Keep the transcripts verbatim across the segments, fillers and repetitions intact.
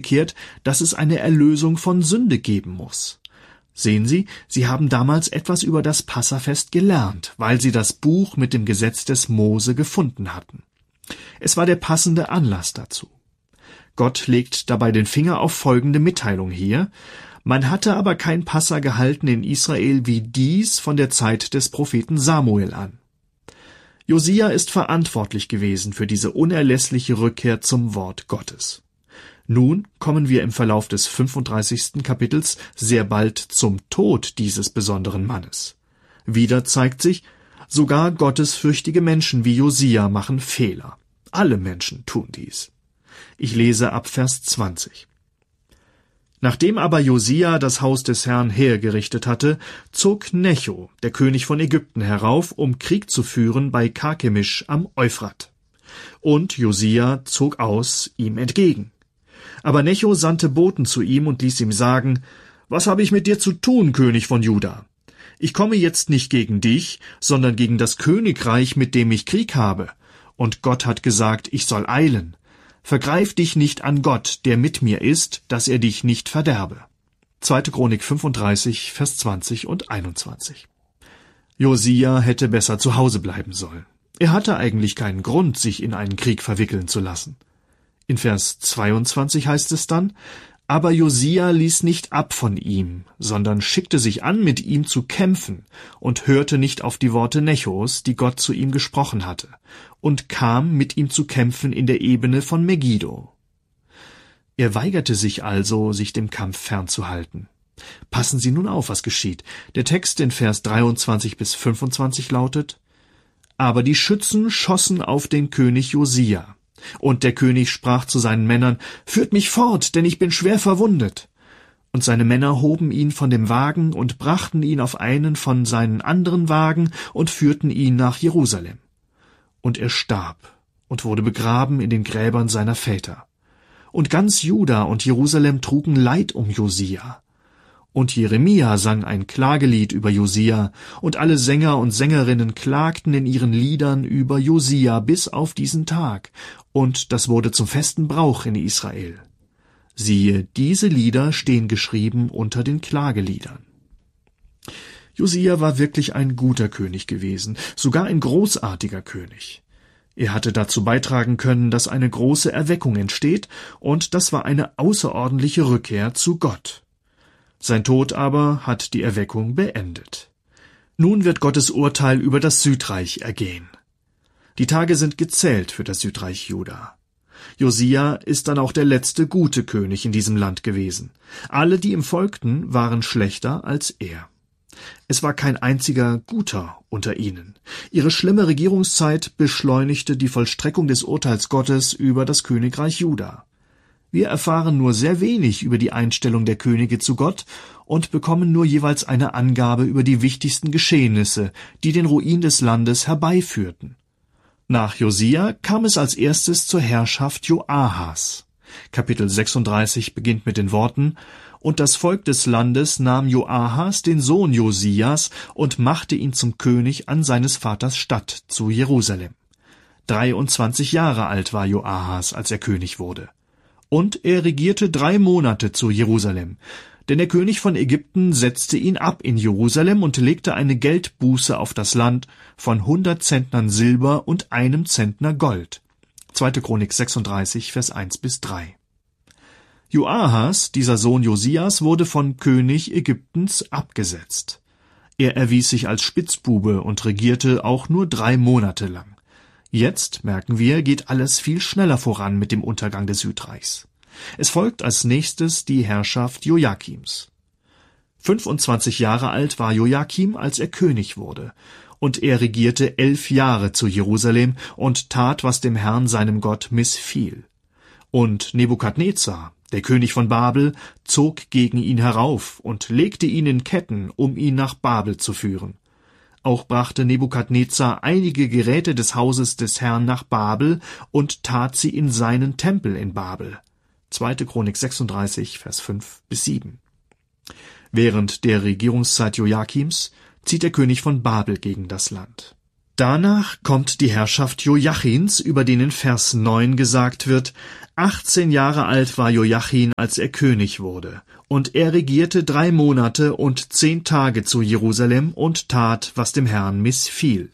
umgekehrt, dass es eine Erlösung von Sünde geben muss. Sehen Sie, sie haben damals etwas über das Passafest gelernt, weil sie das Buch mit dem Gesetz des Mose gefunden hatten. Es war der passende Anlass dazu. Gott legt dabei den Finger auf folgende Mitteilung hier: Man hatte aber kein Passa gehalten in Israel wie dies von der Zeit des Propheten Samuel an. Josia ist verantwortlich gewesen für diese unerlässliche Rückkehr zum Wort Gottes. Nun kommen wir im Verlauf des fünfunddreißigsten Kapitels sehr bald zum Tod dieses besonderen Mannes. Wieder zeigt sich, sogar gottesfürchtige Menschen wie Josia machen Fehler. Alle Menschen tun dies. Ich lese ab Vers zwanzig. Nachdem aber Josia das Haus des Herrn hergerichtet hatte, zog Necho, der König von Ägypten, herauf, um Krieg zu führen bei Karkemisch am Euphrat. Und Josia zog aus ihm entgegen. Aber Necho sandte Boten zu ihm und ließ ihm sagen: Was habe ich mit dir zu tun, König von Juda? Ich komme jetzt nicht gegen dich, sondern gegen das Königreich, mit dem ich Krieg habe. Und Gott hat gesagt, ich soll eilen. Vergreif dich nicht an Gott, der mit mir ist, dass er dich nicht verderbe. zweite. Chronik fünfunddreißig, Vers zwanzig und einundzwanzig. Josia hätte besser zu Hause bleiben sollen. Er hatte eigentlich keinen Grund, sich in einen Krieg verwickeln zu lassen. In Vers zweiundzwanzig heißt es dann: Aber Josia ließ nicht ab von ihm, sondern schickte sich an, mit ihm zu kämpfen, und hörte nicht auf die Worte Nechos, die Gott zu ihm gesprochen hatte, und kam, mit ihm zu kämpfen in der Ebene von Megiddo. Er weigerte sich also, sich dem Kampf fernzuhalten. Passen Sie nun auf, was geschieht. Der Text in Vers dreiundzwanzig bis fünfundzwanzig lautet: Aber die Schützen schossen auf den König Josia. Und der König sprach zu seinen Männern: Führt mich fort, denn ich bin schwer verwundet. Und seine Männer hoben ihn von dem Wagen und brachten ihn auf einen von seinen anderen Wagen und führten ihn nach Jerusalem. Und er starb und wurde begraben in den Gräbern seiner Väter. Und ganz Juda und Jerusalem trugen Leid um Josia. Und Jeremia sang ein Klagelied über Josia, und alle Sänger und Sängerinnen klagten in ihren Liedern über Josia bis auf diesen Tag, und das wurde zum festen Brauch in Israel. Siehe, diese Lieder stehen geschrieben unter den Klageliedern. Josia war wirklich ein guter König gewesen, sogar ein großartiger König. Er hatte dazu beitragen können, dass eine große Erweckung entsteht, und das war eine außerordentliche Rückkehr zu Gott. Sein Tod aber hat die Erweckung beendet. Nun wird Gottes Urteil über das Südreich ergehen. Die Tage sind gezählt für das Südreich Juda. Josia ist dann auch der letzte gute König in diesem Land gewesen. Alle, die ihm folgten, waren schlechter als er. Es war kein einziger Guter unter ihnen. Ihre schlimme Regierungszeit beschleunigte die Vollstreckung des Urteils Gottes über das Königreich Juda. Wir erfahren nur sehr wenig über die Einstellung der Könige zu Gott und bekommen nur jeweils eine Angabe über die wichtigsten Geschehnisse, die den Ruin des Landes herbeiführten. Nach Josia kam es als erstes zur Herrschaft Joahas. Kapitel sechsunddreißig beginnt mit den Worten: Und das Volk des Landes nahm Joahas, den Sohn Josias, und machte ihn zum König an seines Vaters Stadt zu Jerusalem. Dreiundzwanzig Jahre alt war Joahas, als er König wurde. Und er regierte drei Monate zu Jerusalem, denn der König von Ägypten setzte ihn ab in Jerusalem und legte eine Geldbuße auf das Land von hundert Zentnern Silber und einem Zentner Gold. zweite. Chronik sechsunddreißig, Vers eins bis drei. Joahas, dieser Sohn Josias, wurde von König Ägyptens abgesetzt. Er erwies sich als Spitzbube und regierte auch nur drei Monate lang. Jetzt, merken wir, geht alles viel schneller voran mit dem Untergang des Südreichs. Es folgt als nächstes die Herrschaft Joachims. fünfundzwanzig Jahre alt war Joachim, als er König wurde, und er regierte elf Jahre zu Jerusalem und tat, was dem Herrn, seinem Gott, missfiel. Und Nebukadnezar, der König von Babel, zog gegen ihn herauf und legte ihn in Ketten, um ihn nach Babel zu führen. Auch brachte Nebukadnezar einige Geräte des Hauses des Herrn nach Babel und tat sie in seinen Tempel in Babel. zweite. Chronik sechsunddreißig, Vers fünf bis sieben. Während der Regierungszeit Joachims zieht der König von Babel gegen das Land. Danach kommt die Herrschaft Joachins, über den in Vers neun gesagt wird: achtzehn Jahre alt war Joachim, als er König wurde, und er regierte drei Monate und zehn Tage zu Jerusalem und tat, was dem Herrn missfiel.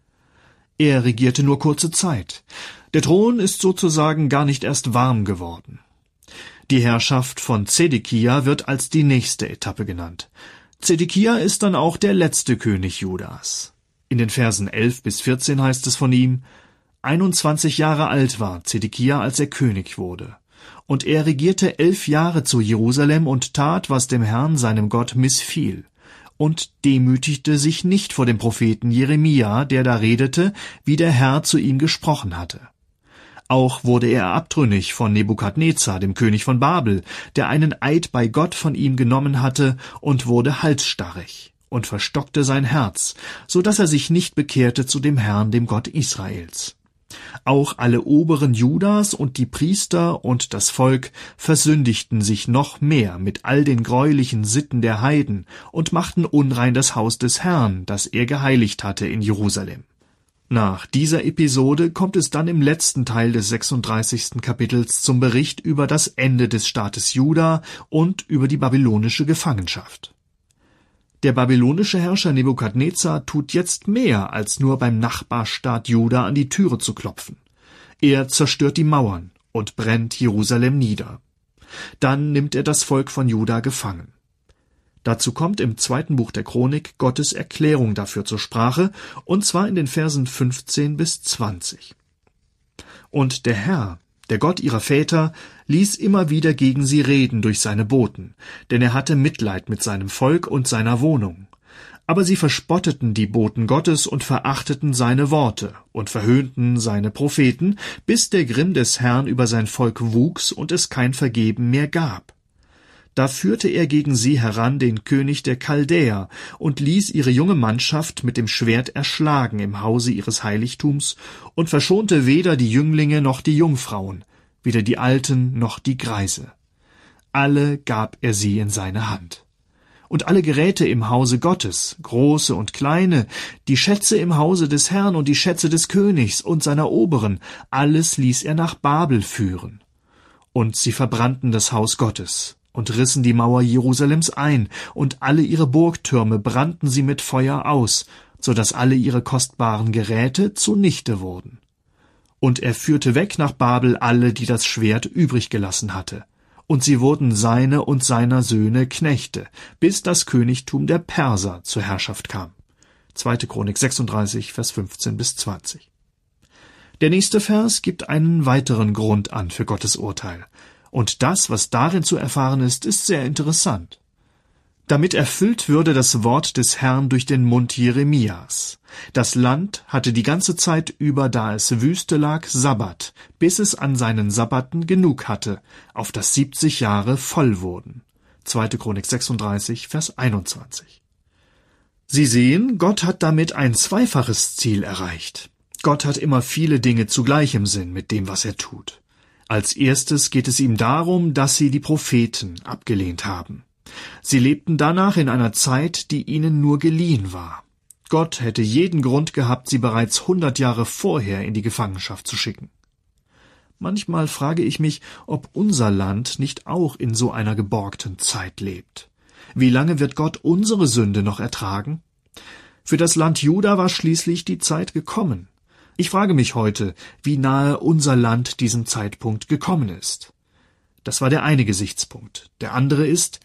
Er regierte nur kurze Zeit. Der Thron ist sozusagen gar nicht erst warm geworden. Die Herrschaft von Zedekia wird als die nächste Etappe genannt. Zedekia ist dann auch der letzte König Judas. In den Versen elf bis vierzehn heißt es von ihm: einundzwanzig Jahre alt war Zedekia, als er König wurde. Und er regierte elf Jahre zu Jerusalem und tat, was dem Herrn, seinem Gott, missfiel. Und demütigte sich nicht vor dem Propheten Jeremia, der da redete, wie der Herr zu ihm gesprochen hatte. Auch wurde er abtrünnig von Nebukadnezar, dem König von Babel, der einen Eid bei Gott von ihm genommen hatte, und wurde halsstarrig und verstockte sein Herz, so dass er sich nicht bekehrte zu dem Herrn, dem Gott Israels. Auch alle Oberen Judas und die Priester und das Volk versündigten sich noch mehr mit all den greulichen Sitten der Heiden und machten unrein das Haus des Herrn, das er geheiligt hatte in Jerusalem. Nach dieser Episode kommt es dann im letzten Teil des sechsunddreißigsten Kapitels zum Bericht über das Ende des Staates Juda und über die babylonische Gefangenschaft. Der babylonische Herrscher Nebukadnezar tut jetzt mehr, als nur beim Nachbarstaat Juda an die Türe zu klopfen. Er zerstört die Mauern und brennt Jerusalem nieder. Dann nimmt er das Volk von Juda gefangen. Dazu kommt im zweiten Buch der Chronik Gottes Erklärung dafür zur Sprache, und zwar in den Versen fünfzehn bis zwanzig. Und der Herr, der Gott ihrer Väter, ließ immer wieder gegen sie reden durch seine Boten, denn er hatte Mitleid mit seinem Volk und seiner Wohnung. Aber sie verspotteten die Boten Gottes und verachteten seine Worte und verhöhnten seine Propheten, bis der Grimm des Herrn über sein Volk wuchs und es kein Vergeben mehr gab. Da führte er gegen sie heran den König der Chaldäer und ließ ihre junge Mannschaft mit dem Schwert erschlagen im Hause ihres Heiligtums und verschonte weder die Jünglinge noch die Jungfrauen, weder die Alten noch die Greise. Alle gab er sie in seine Hand. Und alle Geräte im Hause Gottes, große und kleine, die Schätze im Hause des Herrn und die Schätze des Königs und seiner Oberen, alles ließ er nach Babel führen. Und sie verbrannten das Haus Gottes und rissen die Mauer Jerusalems ein, und alle ihre Burgtürme brannten sie mit Feuer aus, so dass alle ihre kostbaren Geräte zunichte wurden. Und er führte weg nach Babel alle, die das Schwert übrig gelassen hatte, und sie wurden seine und seiner Söhne Knechte, bis das Königtum der Perser zur Herrschaft kam. zweite Chronik sechsunddreißig, Vers fünfzehn bis zwanzig. Der nächste Vers gibt einen weiteren Grund an für Gottes Urteil. Und das, was darin zu erfahren ist, ist sehr interessant. Damit erfüllt würde das Wort des Herrn durch den Mund Jeremias. Das Land hatte die ganze Zeit über, da es Wüste lag, Sabbat, bis es an seinen Sabbaten genug hatte, auf das siebzig Jahre voll wurden. zweite Chronik sechsunddreißig, Vers einundzwanzig. Sie sehen, Gott hat damit ein zweifaches Ziel erreicht. Gott hat immer viele Dinge zugleich im Sinn mit dem, was er tut. Als erstes geht es ihm darum, dass sie die Propheten abgelehnt haben. Sie lebten danach in einer Zeit, die ihnen nur geliehen war. Gott hätte jeden Grund gehabt, sie bereits hundert Jahre vorher in die Gefangenschaft zu schicken. Manchmal frage ich mich, ob unser Land nicht auch in so einer geborgten Zeit lebt. Wie lange wird Gott unsere Sünde noch ertragen? Für das Land Juda war schließlich die Zeit gekommen. Ich frage mich heute, wie nahe unser Land diesem Zeitpunkt gekommen ist. Das war der eine Gesichtspunkt. Der andere ist,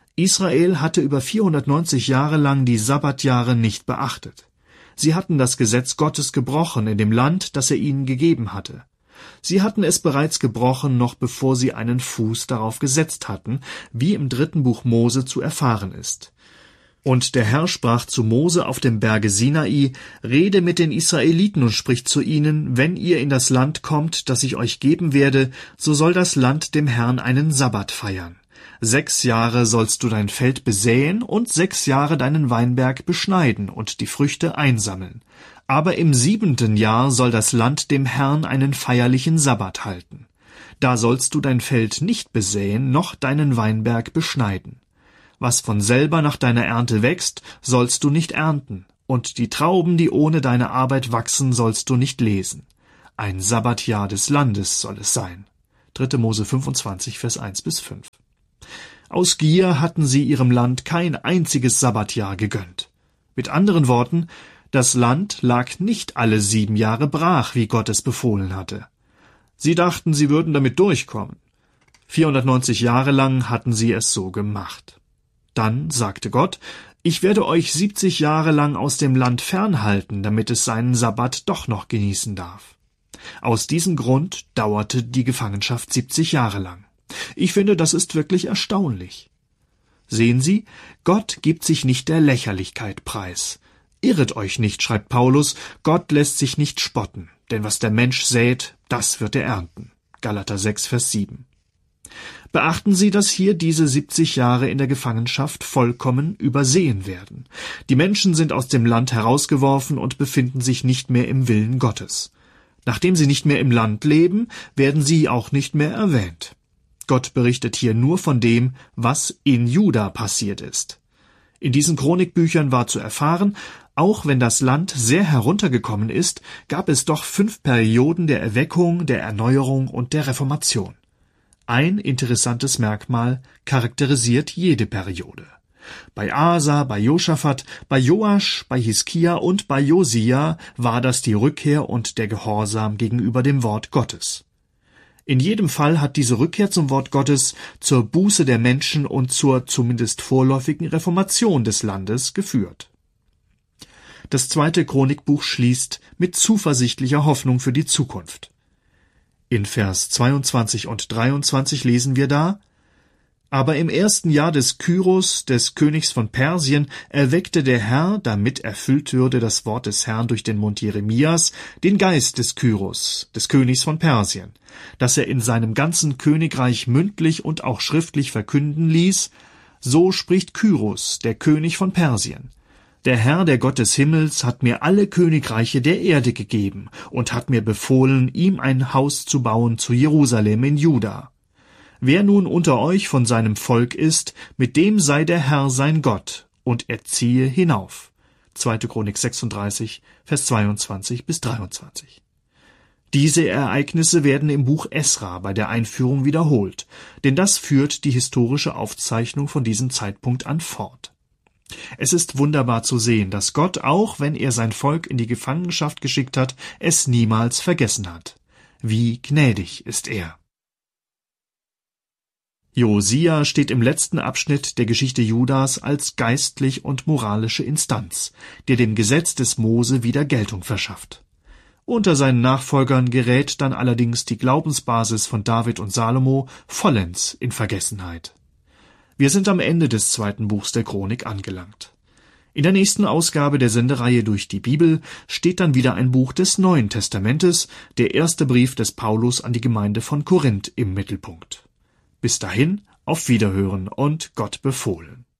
Israel hatte über vierhundertneunzig Jahre lang die Sabbatjahre nicht beachtet. Sie hatten das Gesetz Gottes gebrochen in dem Land, das er ihnen gegeben hatte. Sie hatten es bereits gebrochen, noch bevor sie einen Fuß darauf gesetzt hatten, wie im dritten Buch Mose zu erfahren ist. Und der Herr sprach zu Mose auf dem Berge Sinai: Rede mit den Israeliten und sprich zu ihnen: Wenn ihr in das Land kommt, das ich euch geben werde, so soll das Land dem Herrn einen Sabbat feiern. Sechs Jahre sollst du dein Feld besäen und sechs Jahre deinen Weinberg beschneiden und die Früchte einsammeln. Aber im siebenten Jahr soll das Land dem Herrn einen feierlichen Sabbat halten. Da sollst du dein Feld nicht besäen, noch deinen Weinberg beschneiden. Was von selber nach deiner Ernte wächst, sollst du nicht ernten, Und die Trauben, die ohne deine Arbeit wachsen, sollst du nicht lesen. Ein Sabbatjahr des Landes soll es sein. dritter Mose fünfundzwanzig, Vers eins bis fünf. Aus Gier hatten sie ihrem Land kein einziges Sabbatjahr gegönnt. Mit anderen Worten, das Land lag nicht alle sieben Jahre brach, wie Gott es befohlen hatte. Sie dachten, sie würden damit durchkommen. vierhundertneunzig Jahre lang hatten sie es so gemacht. Dann sagte Gott, ich werde euch siebzig Jahre lang aus dem Land fernhalten, damit es seinen Sabbat doch noch genießen darf. Aus diesem Grund dauerte die Gefangenschaft siebzig Jahre lang. Ich finde, das ist wirklich erstaunlich. Sehen Sie, Gott gibt sich nicht der Lächerlichkeit preis. Irret euch nicht, schreibt Paulus, Gott lässt sich nicht spotten, denn was der Mensch sät, das wird er ernten. Galater sechs, Vers sieben. Beachten Sie, dass hier diese siebzig Jahre in der Gefangenschaft vollkommen übersehen werden. Die Menschen sind aus dem Land herausgeworfen und befinden sich nicht mehr im Willen Gottes. Nachdem sie nicht mehr im Land leben, werden sie auch nicht mehr erwähnt. Gott berichtet hier nur von dem, was in Juda passiert ist. In diesen Chronikbüchern war zu erfahren, auch wenn das Land sehr heruntergekommen ist, gab es doch fünf Perioden der Erweckung, der Erneuerung und der Reformation. Ein interessantes Merkmal charakterisiert jede Periode. Bei Asa, bei Josaphat, bei Joasch, bei Hiskia und bei Josia war das die Rückkehr und der Gehorsam gegenüber dem Wort Gottes. In jedem Fall hat diese Rückkehr zum Wort Gottes zur Buße der Menschen und zur zumindest vorläufigen Reformation des Landes geführt. Das zweite Chronikbuch schließt mit zuversichtlicher Hoffnung für die Zukunft. In Vers zweiundzwanzig und dreiundzwanzig lesen wir da: Aber im ersten Jahr des Kyros, des Königs von Persien, erweckte der Herr, damit erfüllt würde das Wort des Herrn durch den Mund Jeremias, den Geist des Kyros, des Königs von Persien, dass er in seinem ganzen Königreich mündlich und auch schriftlich verkünden ließ: So spricht Kyros, der König von Persien. Der Herr, der Gott des Himmels, hat mir alle Königreiche der Erde gegeben und hat mir befohlen, ihm ein Haus zu bauen zu Jerusalem in Juda. Wer nun unter euch von seinem Volk ist, mit dem sei der Herr sein Gott, und er ziehe hinauf. zweite Chronik sechsunddreißig, Vers zweiundzwanzig bis dreiundzwanzig. Diese Ereignisse werden im Buch Esra bei der Einführung wiederholt, denn das führt die historische Aufzeichnung von diesem Zeitpunkt an fort. Es ist wunderbar zu sehen, dass Gott, auch wenn er sein Volk in die Gefangenschaft geschickt hat, es niemals vergessen hat. Wie gnädig ist er. Josia steht im letzten Abschnitt der Geschichte Judas als geistlich und moralische Instanz, der dem Gesetz des Mose wieder Geltung verschafft. Unter seinen Nachfolgern gerät dann allerdings die Glaubensbasis von David und Salomo vollends in Vergessenheit. Wir sind am Ende des zweiten Buchs der Chronik angelangt. In der nächsten Ausgabe der Sendereihe durch die Bibel steht dann wieder ein Buch des Neuen Testamentes, der erste Brief des Paulus an die Gemeinde von Korinth im Mittelpunkt. Bis dahin, auf Wiederhören und Gott befohlen.